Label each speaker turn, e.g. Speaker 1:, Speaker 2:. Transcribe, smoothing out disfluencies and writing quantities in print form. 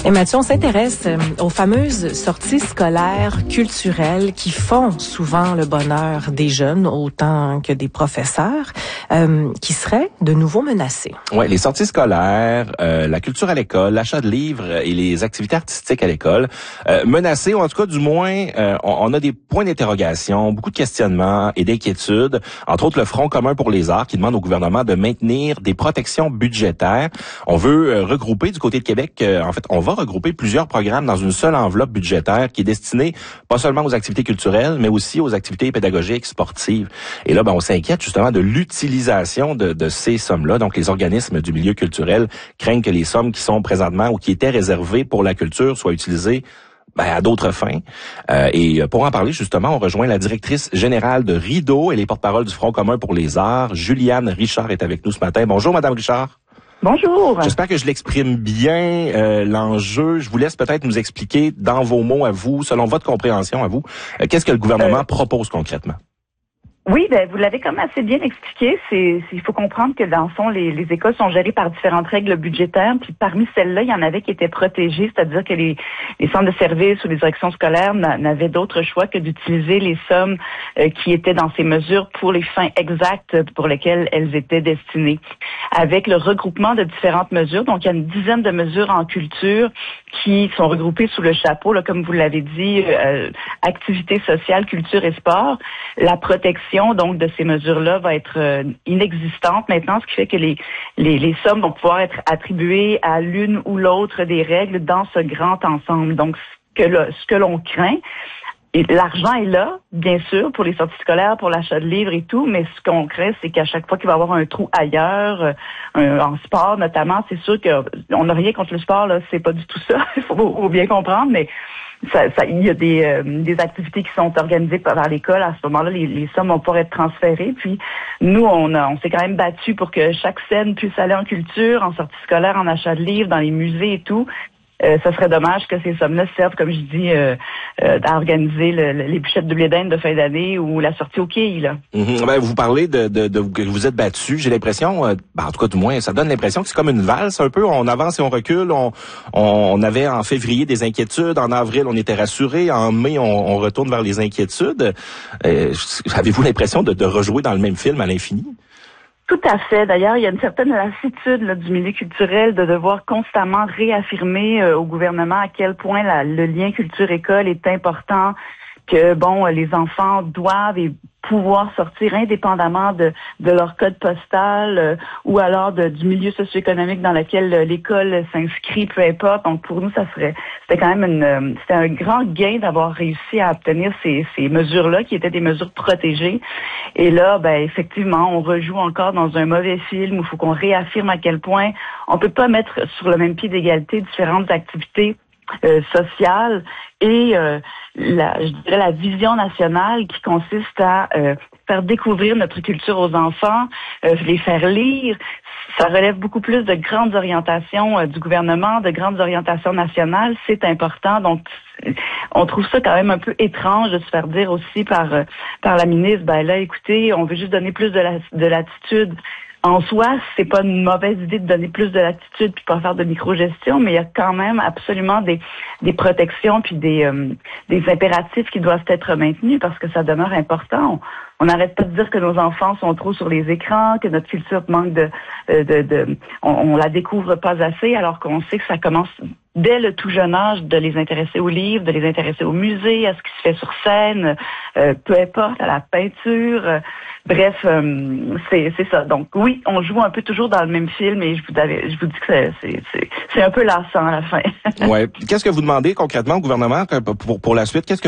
Speaker 1: Et Mathieu, on s'intéresse aux fameuses sorties scolaires culturelles qui font souvent le bonheur des jeunes autant que des professeurs, qui seraient de nouveau menacées.
Speaker 2: Oui, les sorties scolaires, la culture à l'école, l'achat de livres et les activités artistiques à l'école, menacées, ou en tout cas du moins, on a des points d'interrogation, beaucoup de questionnements et d'inquiétudes, entre autres le Front commun pour les arts qui demande au gouvernement de maintenir des protections budgétaires. On veut regrouper du côté de Québec, en fait, on va regrouper plusieurs programmes dans une seule enveloppe budgétaire qui est destinée pas seulement aux activités culturelles, mais aussi aux activités pédagogiques, sportives. Et là, on s'inquiète justement de l'utilisation de ces sommes-là. Donc, les organismes du milieu culturel craignent que les sommes qui sont présentement ou qui étaient réservées pour la culture soient utilisées à d'autres fins. Et pour en parler, justement, on rejoint la directrice générale de Rideau et les porte-parole du Front commun pour les arts. Juliane Richard est avec nous ce matin. Bonjour, Madame Richard.
Speaker 3: Bonjour.
Speaker 2: J'espère que je l'exprime bien, l'enjeu. Je vous laisse peut-être nous expliquer dans vos mots à vous, selon votre compréhension à vous, qu'est-ce que le gouvernement propose concrètement?
Speaker 3: Oui, vous l'avez quand même assez bien expliqué. Il faut comprendre que dans le fond, les écoles sont gérées par différentes règles budgétaires. Puis parmi celles-là, il y en avait qui étaient protégées, c'est-à-dire que les centres de services ou les directions scolaires n'avaient d'autre choix que d'utiliser les sommes qui étaient dans ces mesures pour les fins exactes pour lesquelles elles étaient destinées. Avec le regroupement de différentes mesures, donc il y a une dizaine de mesures en culture qui sont regroupées sous le chapeau, là, comme vous l'avez dit, activités sociales, culture et sport. La protection donc de ces mesures-là va être inexistante maintenant, ce qui fait que les sommes vont pouvoir être attribuées à l'une ou l'autre des règles dans ce grand ensemble. Donc, ce que l'on craint, et l'argent est là, bien sûr, pour les sorties scolaires, pour l'achat de livres et tout, mais ce qu'on craint, c'est qu'à chaque fois qu'il va y avoir un trou ailleurs, en sport notamment, c'est sûr qu'on n'a rien contre le sport, là, c'est pas du tout ça, il faut bien comprendre, mais il y a des activités qui sont organisées par l'école. À ce moment-là, les sommes vont pouvoir être transférées. Puis nous, on s'est quand même battu pour que chaque scène puisse aller en culture, en sortie scolaire, en achat de livres, dans les musées et tout. Ça serait dommage que ces sommes-là servent, comme je dis, à organiser les bûchettes de blé d'Inde de fin d'année ou la sortie au quai, là.
Speaker 2: Vous parlez de que vous êtes battu. J'ai l'impression, en tout cas du moins, ça donne l'impression que c'est comme une valse un peu. On avance et on recule. On avait en février des inquiétudes. En avril, on était rassurés. En mai, on retourne vers les inquiétudes. Avez-vous l'impression de rejouer dans le même film à l'infini?
Speaker 3: Tout à fait. D'ailleurs, il y a une certaine lassitude du milieu culturel de devoir constamment réaffirmer au gouvernement à quel point le lien culture-école est important, que les enfants doivent pouvoir sortir indépendamment de leur code postal ou alors du milieu socio-économique dans lequel l'école s'inscrit, peu importe. Donc pour nous, c'était quand même c'était un grand gain d'avoir réussi à obtenir ces mesures-là qui étaient des mesures protégées. Et là, effectivement, on rejoue encore dans un mauvais film où il faut qu'on réaffirme à quel point on peut pas mettre sur le même pied d'égalité différentes activités sociale et je dirais la vision nationale qui consiste à faire découvrir notre culture aux enfants, les faire lire. Ça relève beaucoup plus de grandes orientations du gouvernement, de grandes orientations nationales. C'est important. Donc, on trouve ça quand même un peu étrange de se faire dire aussi par la ministre, là, écoutez, on veut juste donner plus de latitude. En soi, c'est pas une mauvaise idée de donner plus de latitude puis pas faire de micro-gestion, mais il y a quand même absolument des protections puis des impératifs qui doivent être maintenus parce que ça demeure important. On n'arrête pas de dire que nos enfants sont trop sur les écrans, que notre culture manque on la découvre pas assez, alors qu'on sait que ça commence dès le tout jeune âge de les intéresser aux livres, de les intéresser au musée, à ce qui se fait sur scène, peu importe, à la peinture. Bref, c'est ça. Donc oui, on joue un peu toujours dans le même film et je vous dis que c'est un peu lassant à la fin.
Speaker 2: Ouais. Qu'est-ce que vous demandez concrètement au gouvernement pour la suite? Qu'est-ce que